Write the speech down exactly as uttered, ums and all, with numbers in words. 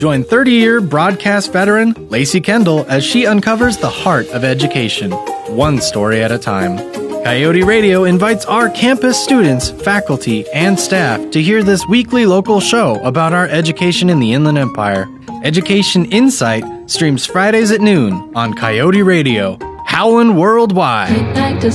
Join thirty-year broadcast veteran Lacey Kendall as she uncovers the heart of education, one story at a time. Coyote Radio invites our campus students, faculty, and staff to hear this weekly local show about our education in the Inland Empire. Education Insight streams Fridays at noon on Coyote Radio, howlin' worldwide.